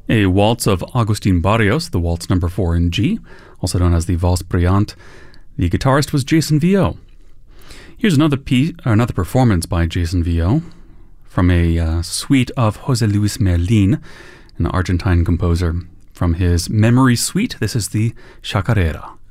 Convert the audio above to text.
A waltz of Agustin Barrios, the waltz number 4 in G, also known as the Valse Brillante. The guitarist was Jason Vio. Here's another performance by Jason Vio from a suite of José Luis Merlin, an Argentine composer. From his Memory Suite, this is the Chacarera.